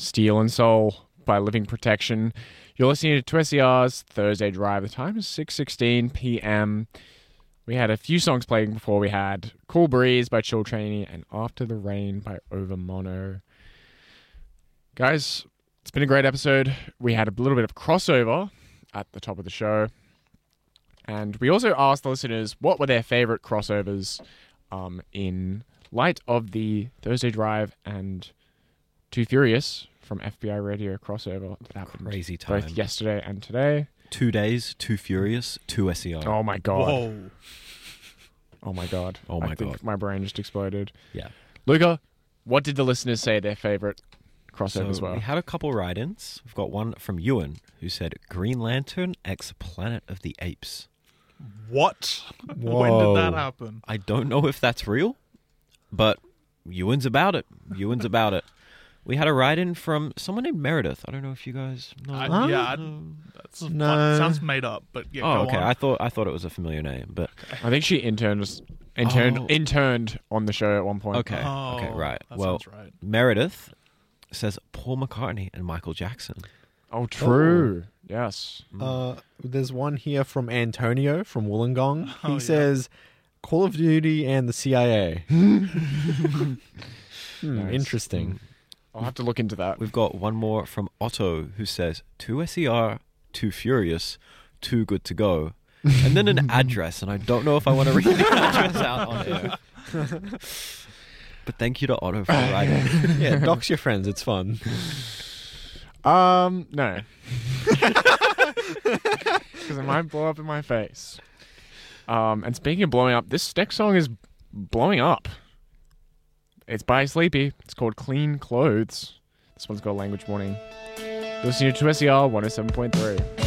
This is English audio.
Steel and Soul by Living Protection. You're listening to 2SER's Thursday Drive. The time is 6:16 p.m. We had a few songs playing before. We had Cool Breeze by Chill Trainee and After the Rain by Over Mono. Guys, it's been a great episode. We had a little bit of crossover at the top of the show. And we also asked the listeners what were their favorite crossovers in light of the Thursday Drive and Too Furious from FBI Radio crossover that happened Crazy time. both yesterday and today. 2 days, Too Furious, 2SER. Oh my god. Whoa. Oh my god. Oh my I think God. my brain just exploded. Yeah. Luca, what did the listeners say their favorite crossovers So were? we had a couple write-ins. We've got one from Ewan who said Green Lantern x Planet of the Apes. What? Whoa. When did that happen? I don't know if that's real, but Ewan's about it. We had a write-in from someone named Meredith. I don't know if you guys know. That's No. fun. Sounds made up, but yeah. Oh, go okay. on. I thought it was a familiar name, but I think she interned on the show at one point. okay, Oh, okay, right. That Well, sounds right. Meredith says Paul McCartney and Michael Jackson. Oh, true. Yes. There's one here from Antonio from Wollongong. He Oh, yeah. says Call of Duty and the CIA. Nice. Interesting. I'll have to look into that. We've got one more from Otto who says 2SER, Too Furious, Too Good to Go, and then an address, and I don't know if I want to read the address out on air. But thank you to Otto for writing. Yeah, dox your friends. It's fun. No. Because it might blow up in my face. And speaking of blowing up, this next song is blowing up. It's by Sleepy. It's called Clean Clothes. This one's got Language Warning. You're listening to 2SER 107.3.